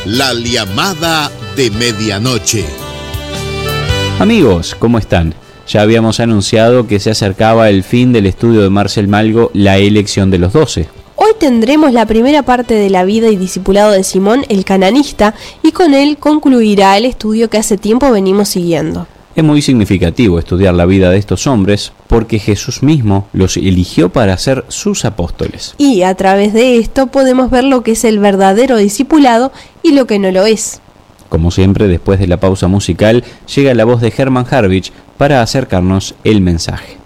La llamada de medianoche. Amigos, ¿cómo están? Ya habíamos anunciado que se acercaba el fin del estudio de Marcel Malgo, La elección de los 12. Hoy tendremos la primera parte de la vida y discipulado de Simón el Cananista, y con él concluirá el estudio que hace tiempo venimos siguiendo. Es muy significativo estudiar la vida de estos hombres porque Jesús mismo los eligió para ser sus apóstoles. Y a través de esto podemos ver lo que es el verdadero discipulado y lo que no lo es. Como siempre, después de la pausa musical, llega la voz de Hermann Harwich para acercarnos el mensaje.